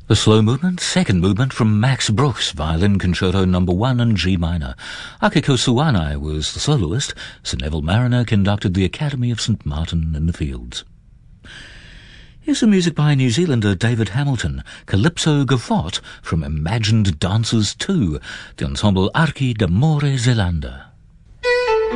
The slow movement, second movement from Max Bruch's Violin Concerto No. 1 in G minor. Akiko Suwanai was the soloist. Sir Neville Marriner conducted the Academy of St. Martin in the Fields. Here's some music by New Zealander David Hamilton, Calypso Gavotte from Imagined Dancers 2, the ensemble Archi d'Amore Zelanda.